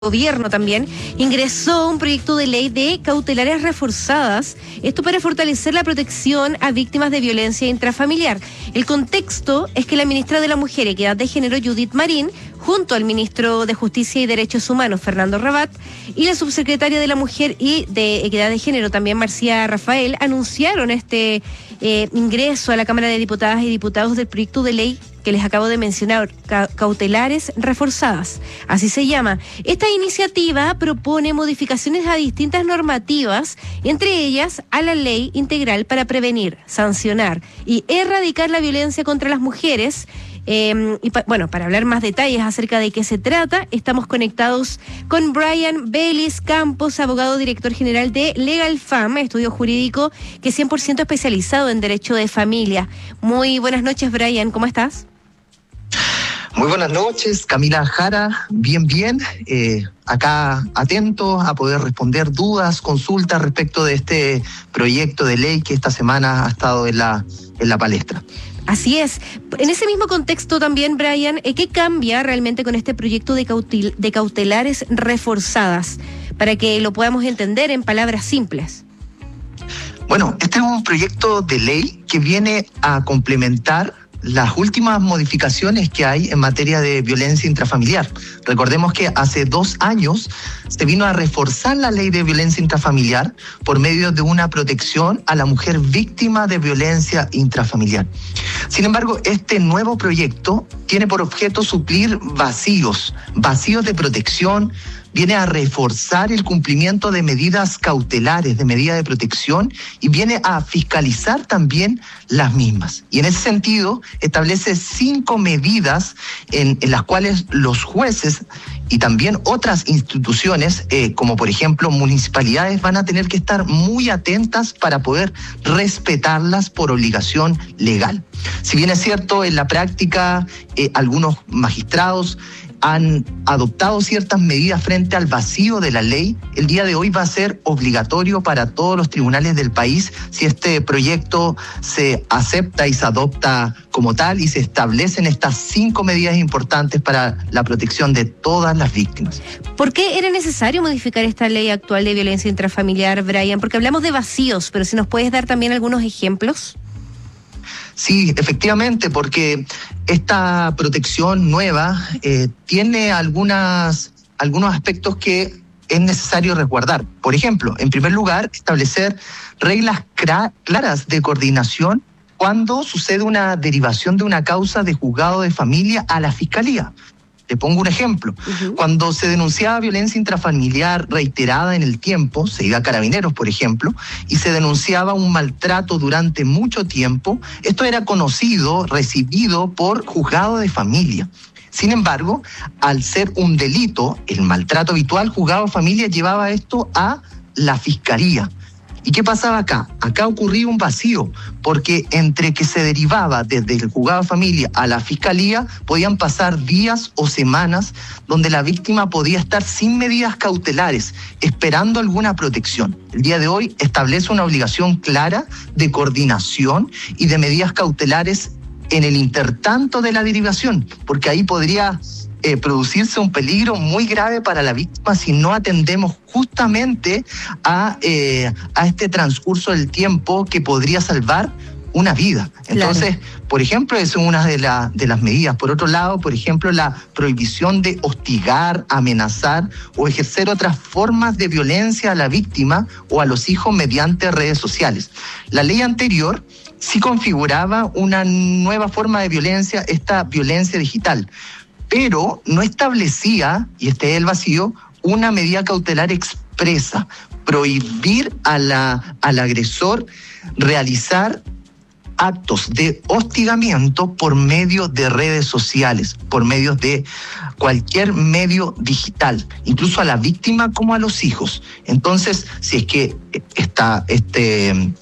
Gobierno también ingresó un proyecto de ley de cautelares reforzadas, esto para fortalecer la protección a víctimas de violencia intrafamiliar. El contexto es que la ministra de la Mujer y Equidad de Género, Judith Marín, junto al ministro de Justicia y Derechos Humanos, Fernando Rabat, y la subsecretaria de la Mujer y de Equidad de Género, también Marcia Rafael, anunciaron este ingreso a la Cámara de Diputadas y Diputados del proyecto de ley que les acabo de mencionar, cautelares reforzadas, así se llama. Esta iniciativa propone modificaciones a distintas normativas, entre ellas a la Ley Integral para prevenir, sancionar y erradicar la violencia contra las mujeres. Para hablar más detalles acerca de qué se trata, estamos conectados con Brian Vélez Campos, abogado director general de Legal Fam, estudio jurídico que es 100% especializado en derecho de familia. Muy buenas noches, Brian, ¿cómo estás? Muy buenas noches, Camila Jara, bien, acá atento a poder responder dudas, consultas respecto de este proyecto de ley que esta semana ha estado en la palestra. Así es. En ese mismo contexto también, Brian, ¿qué cambia realmente con este proyecto de cautelares reforzadas? Para que lo podamos entender en palabras simples. Bueno, este es un proyecto de ley que viene a complementar las últimas modificaciones que hay en materia de violencia intrafamiliar. Recordemos que hace 2 años se vino a reforzar la ley de violencia intrafamiliar por medio de una protección a la mujer víctima de violencia intrafamiliar. Sin embargo, este nuevo proyecto tiene por objeto suplir vacíos de protección. Viene a reforzar el cumplimiento de medidas cautelares, de medidas de protección, y viene a fiscalizar también las mismas. Y en ese sentido, establece 5 medidas en las cuales los jueces y también otras instituciones, como por ejemplo municipalidades, van a tener que estar muy atentas para poder respetarlas por obligación legal. Si bien es cierto, en la práctica, algunos magistrados han adoptado ciertas medidas frente al vacío de la ley, el día de hoy va a ser obligatorio para todos los tribunales del país si este proyecto se acepta y se adopta como tal y se establecen estas 5 medidas importantes para la protección de todas las víctimas. ¿Por qué era necesario modificar esta ley actual de violencia intrafamiliar, Brian? Porque hablamos de vacíos, pero si nos puedes dar también algunos ejemplos. Sí, efectivamente, porque esta protección nueva tiene algunos aspectos que es necesario resguardar. Por ejemplo, en primer lugar, establecer reglas claras de coordinación cuando sucede una derivación de una causa de juzgado de familia a la fiscalía. Te pongo un ejemplo. Cuando se denunciaba violencia intrafamiliar reiterada en el tiempo, se iba a Carabineros, por ejemplo, y se denunciaba un maltrato durante mucho tiempo, esto era conocido, recibido por juzgado de familia. Sin embargo, al ser un delito, el maltrato habitual, juzgado de familia llevaba esto a la fiscalía. ¿Y qué pasaba acá? Acá ocurría un vacío, porque entre que se derivaba desde el juzgado de familia a la fiscalía, podían pasar días o semanas donde la víctima podía estar sin medidas cautelares, esperando alguna protección. El día de hoy establece una obligación clara de coordinación y de medidas cautelares en el intertanto de la derivación, porque ahí podría producirse un peligro muy grave para la víctima si no atendemos justamente a este transcurso del tiempo que podría salvar una vida. Entonces, claro. Por ejemplo, esa es una de las medidas. Por otro lado, por ejemplo, la prohibición de hostigar, amenazar o ejercer otras formas de violencia a la víctima o a los hijos mediante redes sociales. La ley anterior sí configuraba una nueva forma de violencia, esta violencia digital, pero no establecía, y este es el vacío, una medida cautelar expresa, prohibir al agresor realizar actos de hostigamiento por medio de redes sociales, por medio de cualquier medio digital, incluso a la víctima como a los hijos. Entonces, si es que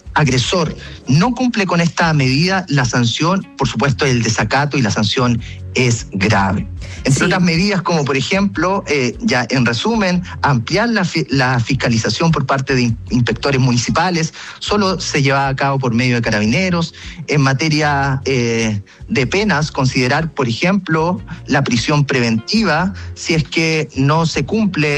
agresor no cumple con esta medida, la sanción, por supuesto, el desacato y la sanción es grave. Entre otras medidas, como por ejemplo, ya en resumen, ampliar la fiscalización por parte de inspectores municipales, solo se lleva a cabo por medio de carabineros. En materia de penas, considerar, por ejemplo, la prisión preventiva, si es que no se cumple